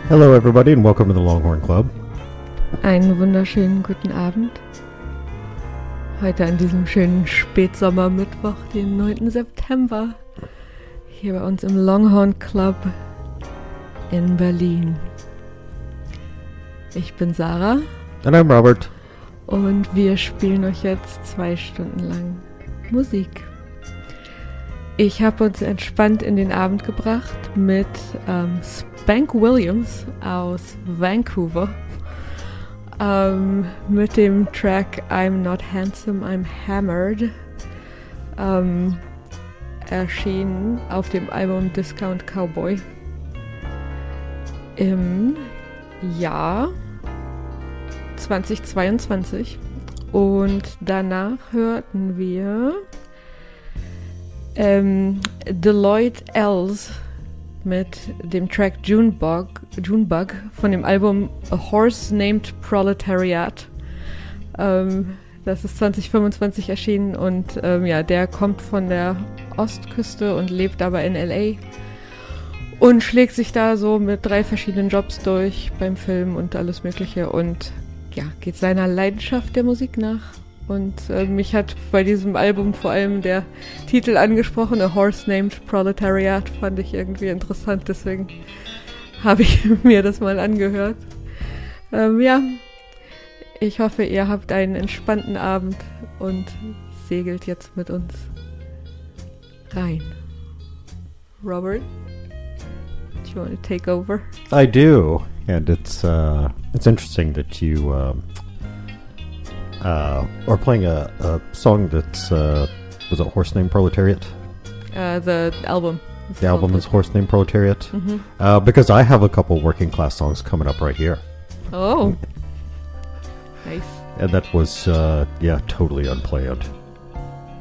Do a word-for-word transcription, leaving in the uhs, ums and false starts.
Hello everybody and welcome to the Longhorn Club. Einen wunderschönen guten Abend. Heute an diesem schönen Spätsommermittwoch, den neunten September, hier bei uns im Longhorn Club in Berlin. Ich bin Sarah. And I'm Robert. Und wir spielen euch jetzt zwei Stunden lang Musik. Ich habe uns entspannt in den Abend gebracht mit ähm, Spank Williams aus Vancouver ähm, mit dem Track I'm Not Handsome, I'm Hammered, ähm, erschienen auf dem Album Discount Cowboy im Jahr zweitausendzweiundzwanzig. Und danach hörten wir ähm, Deloitte Els mit dem Track Junebug, Junebug von dem Album A Horse Named Proletariat. Ähm, das ist zwanzig fünfundzwanzig erschienen und ähm, ja, der kommt von der Ostküste und lebt aber in L A und schlägt sich da so mit drei verschiedenen Jobs durch beim Film und alles Mögliche und ja, geht seiner Leidenschaft der Musik nach. Und äh, mich hat bei diesem Album vor allem der Titel angesprochen, A Horse Named Proletariat, fand ich irgendwie interessant, deswegen habe ich mir das mal angehört. Ähm, ja, ich hoffe, ihr habt einen entspannten Abend und segelt jetzt mit uns rein. Robert, do you want to take over? I do, and it's uh, it's interesting that you um, uh, are playing a, a song that's uh, was it Horse Named Proletariat? Uh, the album. The album is Horse Named Proletariat. Mm-hmm. Uh, because I have a couple working class songs coming up right here. Oh, nice. And that was uh, yeah, totally unplanned.